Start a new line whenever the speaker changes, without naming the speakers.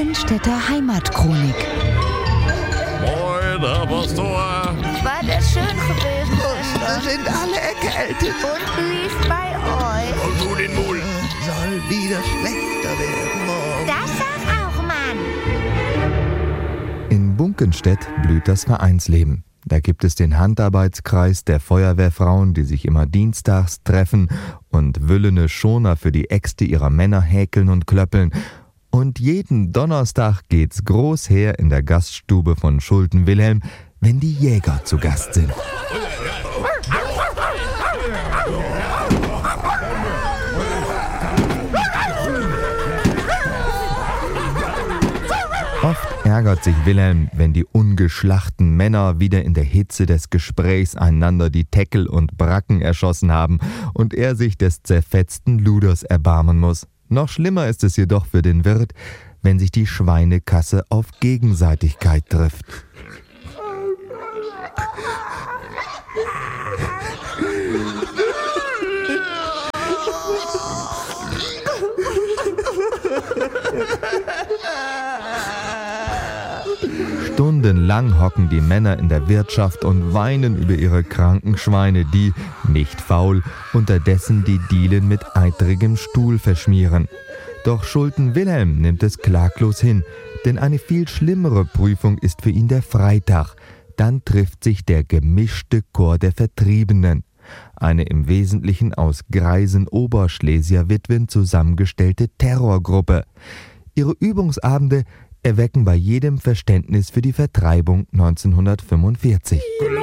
Bunkenstädter Heimatchronik.
Moin, Herr Pastor.
War das schön gewesen, Schwester?
Sind alle erkältet.
Und wie ist bei euch?
Und du den Mund.
Soll wieder schlechter werden morgen.
Das sag auch, Mann.
In Bunkenstedt blüht das Vereinsleben. Da gibt es den Handarbeitskreis der Feuerwehrfrauen, die sich immer dienstags treffen und wüllene Schoner für die Äxte ihrer Männer häkeln und klöppeln. Und jeden Donnerstag geht's groß her in der Gaststube von Schulten-Wilhelm, wenn die Jäger zu Gast sind. Oft ärgert sich Wilhelm, wenn die ungeschlachten Männer wieder in der Hitze des Gesprächs einander die Teckel und Bracken erschossen haben und er sich des zerfetzten Luders erbarmen muss. Noch schlimmer ist es jedoch für den Wirt, wenn sich die Schweinekasse auf Gegenseitigkeit trifft. Stundenlang hocken die Männer in der Wirtschaft und weinen über ihre kranken Schweine, die, nicht faul, unterdessen die Dielen mit eitrigem Stuhl verschmieren. Doch Schulten-Wilhelm nimmt es klaglos hin, denn eine viel schlimmere Prüfung ist für ihn der Freitag. Dann trifft sich der gemischte Chor der Vertriebenen, eine im Wesentlichen aus greisen Oberschlesier-Witwen zusammengestellte Terrorgruppe. Ihre Übungsabende erwecken bei jedem Verständnis für die Vertreibung 1945.